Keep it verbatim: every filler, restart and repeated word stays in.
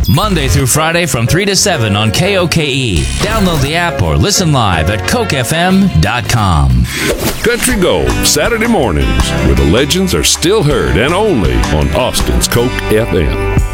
Monday through Friday from three to seven on K O K E. Download the app or listen live at coke f m dot com. Country Gold, Saturday mornings, where the legends are still heard and only on Austin's Coke F M.